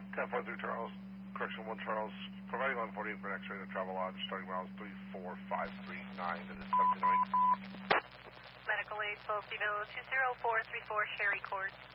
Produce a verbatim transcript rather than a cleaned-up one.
ten four three Charles, correction one Charles, providing one forty-eight for an X-ray to Travel Lodge, starting miles three four five three nine to the seventy-nine. Medical aid, Pope Evo two zero four three four, Sherry Court.